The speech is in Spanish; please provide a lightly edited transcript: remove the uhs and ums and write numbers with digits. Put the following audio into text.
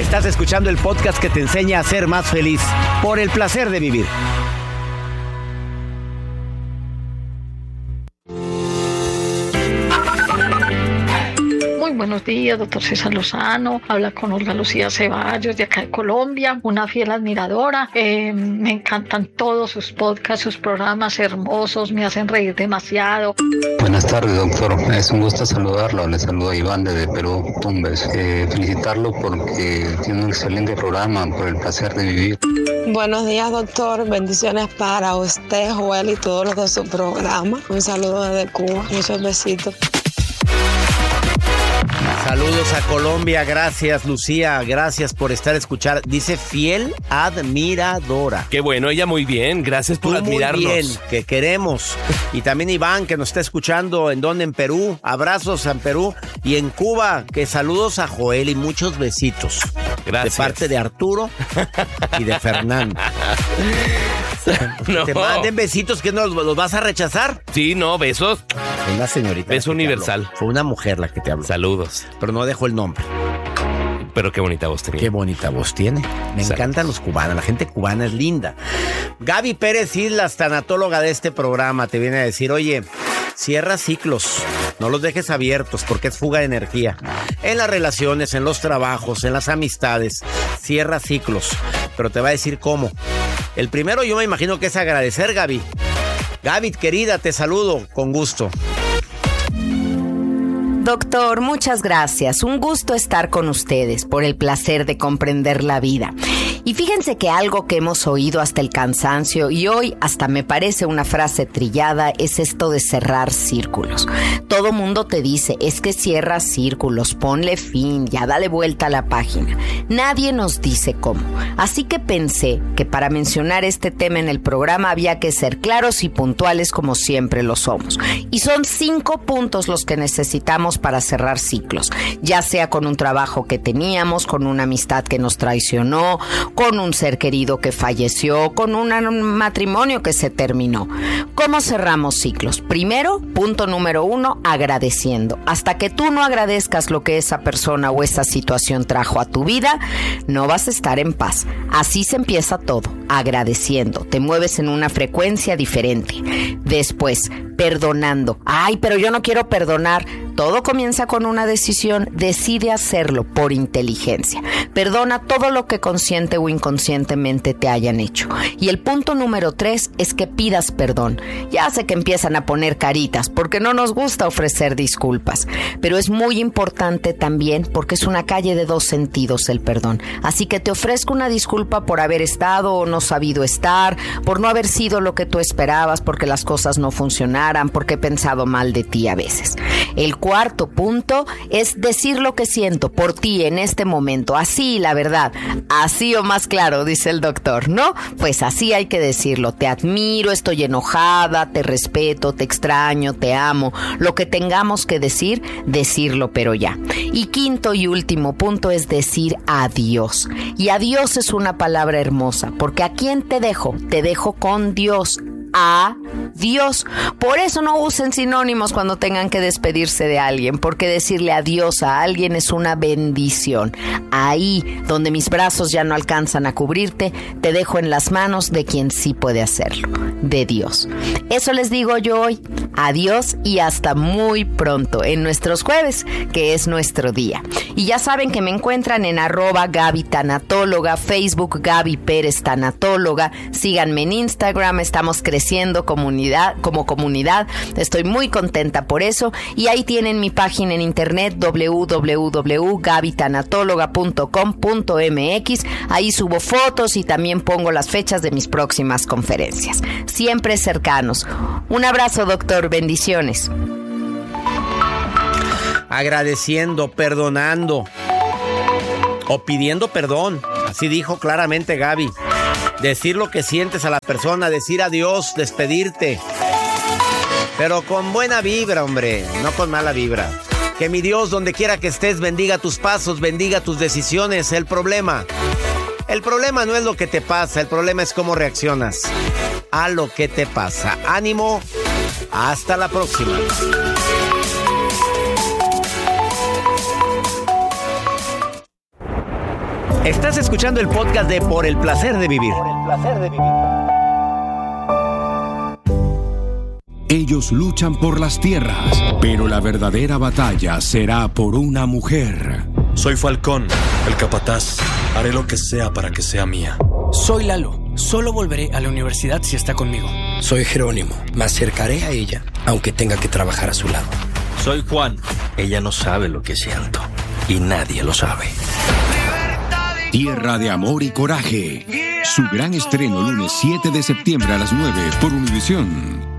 Estás escuchando el podcast que te enseña a ser más feliz por el placer de vivir. Muy buenos días, doctor César Lozano. Habla con Olga Lucía Ceballos de acá de Colombia, una fiel admiradora. Me encantan todos sus podcasts, sus programas hermosos, me hacen reír demasiado. Buenas tardes, doctor. Es un gusto saludarlo. Le saluda Iván desde Perú, Tumbes. Felicitarlo porque tiene un excelente programa, por el placer de vivir. Buenos días, doctor. Bendiciones para usted, Joel, y todos los de su programa. Un saludo desde Cuba. Muchos besitos. Saludos a Colombia, gracias Lucía, gracias por estar escuchando. Dice fiel admiradora. Qué bueno, ella muy bien, gracias por admirarnos. Muy bien, que queremos. Y también Iván, que nos está escuchando, en Perú, abrazos en Perú. Y en Cuba, que saludos a Joel y muchos besitos. Gracias. De parte de Arturo y de Fernando. No. Te manden besitos, ¿que no los vas a rechazar? Sí, no, besos. Una señorita. Beso universal. Fue una mujer la que te habló. Saludos. Pero no dejó el nombre. Pero qué bonita voz tenía. Qué bonita voz tiene. Me encantan los cubanos. La gente cubana es linda. Gaby Pérez Islas, tanatóloga de este programa, te viene a decir, oye, cierra ciclos. No los dejes abiertos porque es fuga de energía. En las relaciones, en los trabajos, en las amistades. Cierra ciclos. Pero te va a decir cómo. El primero yo me imagino que es agradecer, Gaby. Gaby, querida, te saludo con gusto. Doctor, muchas gracias. Un gusto estar con ustedes por el placer de comprender la vida. Y fíjense que algo que hemos oído hasta el cansancio y hoy hasta me parece una frase trillada es esto de cerrar círculos. Todo mundo te dice, es que cierra círculos, ponle fin, ya dale vuelta a la página. Nadie nos dice cómo. Así que pensé que para mencionar este tema en el programa había que ser claros y puntuales como siempre lo somos. Y son 5 puntos los que necesitamos para cerrar ciclos, ya sea con un trabajo que teníamos, con una amistad que nos traicionó, con un ser querido que falleció, con un matrimonio que se terminó. ¿Cómo cerramos ciclos? Primero, punto número 1, agradeciendo. Hasta que tú no agradezcas lo que esa persona o esa situación trajo a tu vida, no vas a estar en paz. Así se empieza todo, agradeciendo. Te mueves en una frecuencia diferente. Después, perdonando. Ay, pero yo no quiero perdonar. Todo comienza con una decisión. Decide hacerlo por inteligencia. Perdona todo lo que consciente o inconscientemente te hayan hecho. Y el punto número 3 es que pidas perdón. Ya sé que empiezan a poner caritas porque no nos gusta ofrecer disculpas, pero es muy importante también porque es una calle de 2 sentidos el perdón. Así que te ofrezco una disculpa por haber estado o no sabido estar, por no haber sido lo que tú esperabas, porque las cosas no funcionaran, porque he pensado mal de ti a veces. El cuarto punto es decir lo que siento por ti en este momento, así la verdad, así o más claro, dice el doctor, ¿no? Pues así hay que decirlo. Te admiro, estoy enojada, te respeto, te extraño, te amo. Lo que tengamos que decir, decirlo, pero ya. Y quinto y último punto es decir adiós. Y adiós es una palabra hermosa, porque ¿a quién te dejo? Te dejo con Dios. A Dios. Por eso no usen sinónimos cuando tengan que despedirse de alguien, porque decirle adiós a alguien es una bendición. Ahí, donde mis brazos ya no alcanzan a cubrirte, te dejo en las manos de quien sí puede hacerlo, de Dios. Eso les digo yo hoy. Adiós y hasta muy pronto en nuestros jueves, que es nuestro día. Y ya saben que me encuentran en @Gaby Tanatóloga, Facebook Gaby Pérez Tanatóloga. Síganme en Instagram, estamos creciendo como comunidad. Estoy muy contenta por eso. Y ahí tienen mi página en internet www.gabytanatóloga.com.mx. Ahí subo fotos y también pongo las fechas de mis próximas conferencias. Siempre cercanos. Un abrazo, doctor. Bendiciones. Agradeciendo, perdonando o pidiendo perdón. Así dijo claramente Gaby. Decir lo que sientes a la persona, decir adiós, despedirte. Pero con buena vibra, hombre, no con mala vibra. Que mi Dios, donde quiera que estés, bendiga tus pasos, bendiga tus decisiones. El problema no es lo que te pasa, el problema es cómo reaccionas a lo que te pasa. Ánimo, hasta la próxima. Estás escuchando el podcast de Por el Placer de Vivir. Ellos luchan por las tierras, pero la verdadera batalla será por una mujer. Soy Falcón, el capataz. Haré lo que sea para que sea mía. Soy Lalo. Solo volveré a la universidad si está conmigo. Soy Jerónimo. Me acercaré a ella, aunque tenga que trabajar a su lado. Soy Juan. Ella no sabe lo que siento. Y nadie lo sabe. Tierra de amor y coraje. Su gran estreno lunes 7 de septiembre a las 9 por Univisión.